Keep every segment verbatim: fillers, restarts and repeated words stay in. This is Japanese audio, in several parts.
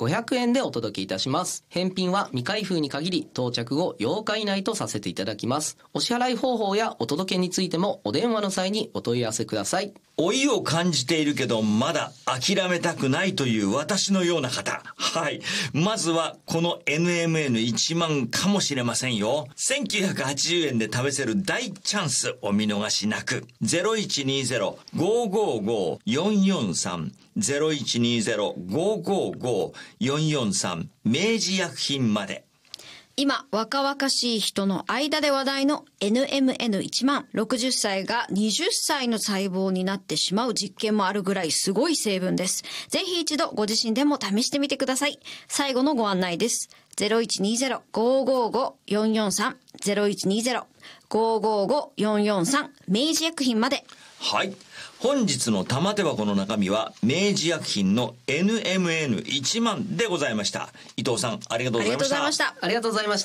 ごひゃくえんでお届けいたします。返品は未開封に限り到着後ようか以内とさせていただきます。お支払い方法やお届けについてもお電話の際にお問い合わせください。 老いを感じているけどまだ諦めたくないという私のような方、はい、まずはこの エヌエムエヌいちまんかもしれませんよ。せんきゅうひゃくはちじゅうえんで試せる大チャンス、お見逃しなく。 ゼロいちにゼロ ごーごーごー よんよんさん ゼロいちにゼロ ごーごーごー よんよんさん 明治薬品まで。 今若々しい人の間で話題の エヌエムエヌいちまん、ろくじゅっさいがはたちの細胞になってしまう実験もあるぐらいすごい成分です。ぜひ一度ご自身でも試してみてください。最後のご案内です。ゼロいちにゼロ ごーごーごー よんよんさん ゼロいちにゼロ ごーごーごー よんよんさん 明治薬品まで。 はい、本日の玉手箱の中身は明治薬品の エヌエムエヌいちまんでございました。伊藤さん、ありがとうございました。 ありがとうございました。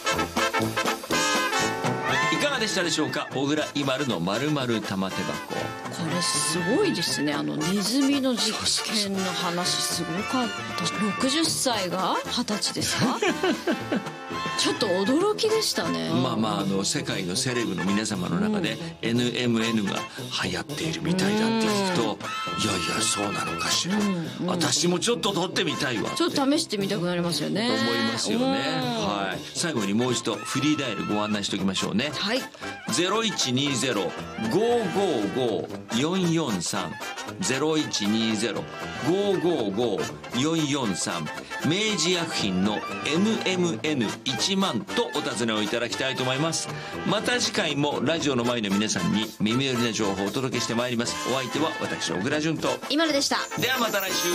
いかがでしたでしょうか。小倉イマルの〇〇玉手箱。 これすごいですね。あのネズミの実験の話すごかった。ろくじゅっさいがはたちですかちょっと驚きでしたね。 まあまあ、あの世界のセレブの皆様の中で エヌエムエヌ が流行っているみたいだって聞くと、いやいやそうなのかしら、私もちょっと撮ってみたいわちょっと試してみたくなりますよね。 思いますよね。はい、最後にもう一度フリーダイヤルご案内しておきましょうね。 はい、 ゼロいちにゼロ ごーごーごー よんよんさん ゼロいちにゼロ ごーごーごー よんよんさん 明治薬品の エヌエムエヌいちまんとお尋ねをいただきたいと思います。また次回もラジオの前の皆さんに耳寄りな情報をお届けしてまいります。お相手は私小倉淳と今るでした。 ではまた来週。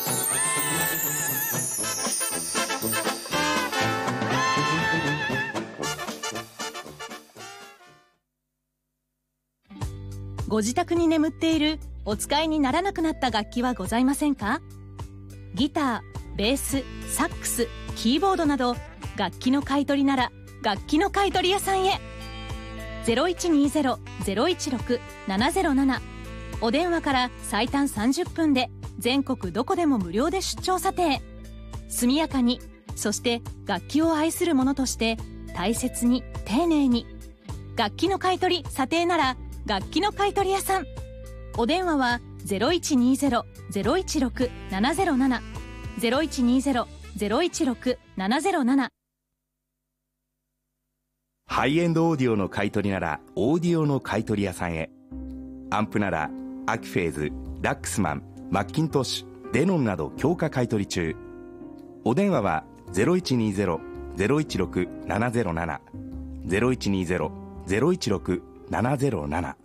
ご自宅に眠っているお使いにならなくなった楽器はございませんか？ギター、ベース、サックス、キーボードなど楽器の買い取りなら楽器の買い取り屋さんへ。 ゼロいちにゼロ ゼロいちろく ななゼロなな お電話から最短さんじゅっぷんで全国どこでも無料で出張査定。速やかに、そして楽器を愛する者として大切に丁寧に。楽器の買い取り査定なら楽器の買い取り屋さん。お電話は ゼロいちにゼロ ゼロいちろく ななゼロなな ゼロいちにゼロ ゼロいちろく ななゼロなな。 ハイエンドオーディオの買い取りならオーディオの買い取り屋さんへ。アンプならアキフェーズ、ラックスマン、マッキントッシュ、デノンなど強化買い取り中。お電話は ゼロいちにゼロ ゼロいちろく ななゼロなな ゼロいちにゼロ ゼロいちろく ななゼロなな。